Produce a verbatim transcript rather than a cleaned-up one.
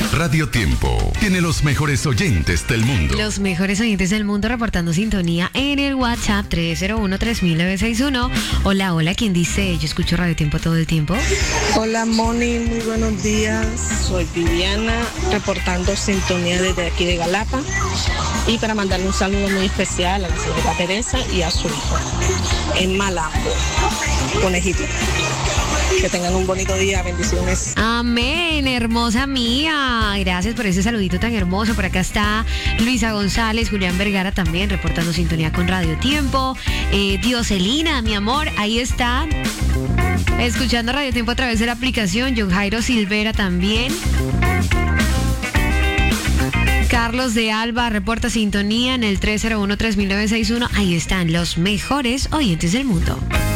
Radio Tiempo tiene los mejores oyentes del mundo. Los mejores oyentes del mundo reportando sintonía en el WhatsApp tres cero uno, tres mil novecientos sesenta y uno. Hola, hola, ¿quién dice? Yo escucho Radio Tiempo todo el tiempo. Hola, Moni, muy buenos días. Soy Viviana, reportando sintonía desde aquí de Galapa. Y para mandarle un saludo muy especial a la señora Teresa y a su hijo en Malambo, Conejito. Que tengan un bonito día, bendiciones. Amén, hermosa mía. Gracias por ese saludito tan hermoso. Por acá está Luisa González, Julián Vergara también reportando sintonía con Radio Tiempo. Eh, Dioselina, mi amor, ahí está. Escuchando Radio Tiempo a través de la aplicación. John Jairo Silvera también. Carlos de Alba reporta sintonía en el tres cero uno, tres mil novecientos sesenta y uno. Ahí están los mejores oyentes del mundo.